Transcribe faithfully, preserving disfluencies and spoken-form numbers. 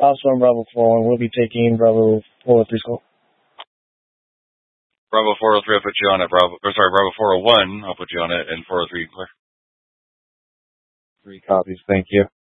Also on Bravo four one, we'll be taking Bravo four oh three scope. Bravo four oh three, I'll put you on it. Bravo, or sorry, Bravo four oh one, I'll put you on it, and four oh three clear. Three copies, thank you.